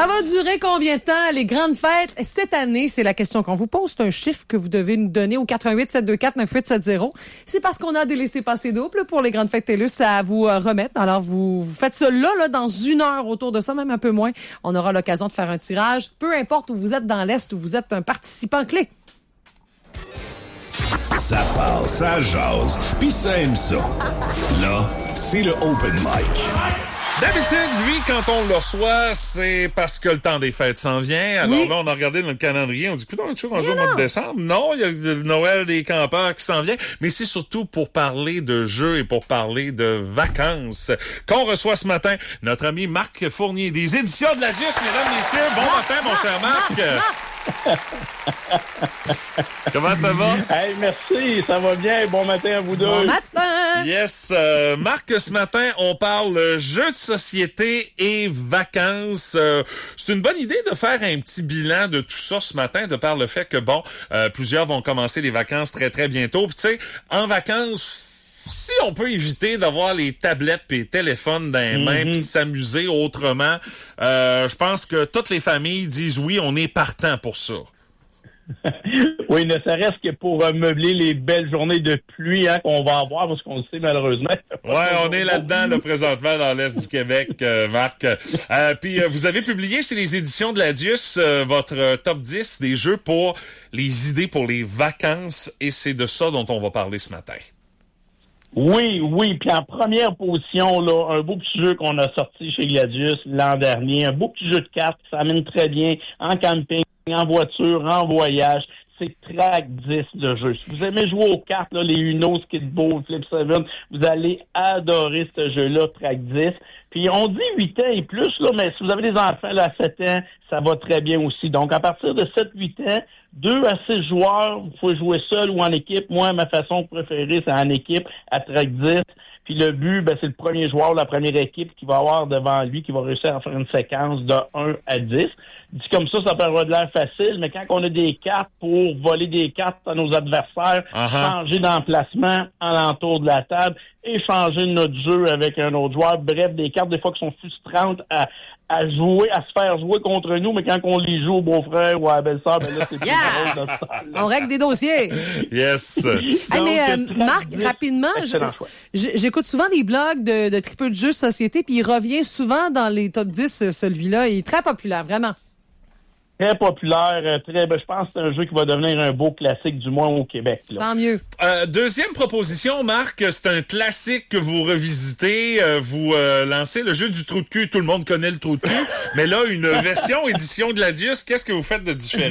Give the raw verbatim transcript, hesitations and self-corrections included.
Ça va durer combien de temps, les grandes fêtes? Cette année, c'est la question qu'on vous pose. C'est un chiffre que vous devez nous donner au quatre un huit sept deux quatre neuf huit sept zéro. C'est parce qu'on a des laissez-passer doubles pour les grandes fêtes TELUS à vous euh, remettre. Alors, vous, vous faites ça là, là, dans une heure autour de ça, même un peu moins. On aura l'occasion de faire un tirage. Peu importe où vous êtes dans l'Est, où vous êtes un participant clé. Ça part, ça jase, pis ça aime ça. Là, c'est le Open Mic. D'habitude, lui, quand on le reçoit, c'est parce que le temps des fêtes s'en vient. Alors oui. Là, on a regardé dans le calendrier, on dit, écoute, on est toujours rendu au mois de décembre. Non, il y a le Noël des campeurs qui s'en vient. Mais c'est surtout pour parler de jeux et pour parler de vacances qu'on reçoit ce matin notre ami Marc Fournier des Éditions de la Dix. Mesdames, messieurs, bon matin, mon cher Marc. Comment ça va? Hey, merci, ça va bien. Bon matin à vous deux. Bon matin! Yes. Euh, Marc, ce matin, on parle jeux de société et vacances. Euh, c'est une bonne idée de faire un petit bilan de tout ça ce matin, de par le fait que, bon, euh, plusieurs vont commencer les vacances très, très bientôt. Puis, tu sais, en vacances, si on peut éviter d'avoir les tablettes et les téléphones dans les mains mm-hmm. puis de s'amuser autrement, euh, je pense que toutes les familles disent oui, on est partant pour ça. Oui, ne serait-ce que pour euh, meubler les belles journées de pluie hein, qu'on va avoir, parce qu'on le sait malheureusement. Ouais, on est là-dedans là, présentement dans l'Est du Québec, euh, Marc. Euh, puis euh, vous avez publié chez les Éditions de la Dix euh, votre euh, top dix des jeux pour les idées pour les vacances, et c'est de ça dont on va parler ce matin. Oui, oui. Puis en première position, là, un beau petit jeu qu'on a sorti chez Gladius l'an dernier. Un beau petit jeu de cartes qui s'amène très bien en camping, en voiture, en voyage. C'est Track dix, le jeu. Si vous aimez jouer aux cartes, là, les Uno, Skidball, Flip sept, vous allez adorer ce jeu-là, Track dix. Puis on dit huit ans et plus, là, mais si vous avez des enfants là, à sept ans, ça va très bien aussi. Donc à partir de sept huit ans, deux à six joueurs, vous pouvez jouer seul ou en équipe. Moi, ma façon préférée, c'est en équipe à Track dix. Puis le but, ben, c'est le premier joueur, la première équipe qui va avoir devant lui, qui va réussir à faire une séquence de un à dix. Dit comme ça, ça peut avoir de l'air facile, mais quand on a des cartes pour voler des cartes à nos adversaires, uh-huh. changer d'emplacement alentour de la table, échanger notre jeu avec un autre joueur, bref, des cartes des fois qui sont frustrantes à, à jouer, à se faire jouer contre nous, mais quand on les joue au beau-frère ou à la belle-sœur, ben là, c'est plus yeah! drôle. On règle des dossiers. Yes. Hey, mais euh, Marc, rapidement, je, j'écoute souvent des blogs de, de tripeux de jeux de société, puis il revient souvent dans les top dix, celui-là. Il est très populaire, vraiment. Très populaire, très, ben, je pense que c'est un jeu qui va devenir un beau classique, du moins au Québec. Là. Tant mieux. Euh, deuxième proposition, Marc, c'est un classique que vous revisitez. Euh, vous euh, lancez le jeu du trou de cul. Tout le monde connaît le trou de cul. Mais là, une version édition Gladius, qu'est-ce que vous faites de différent?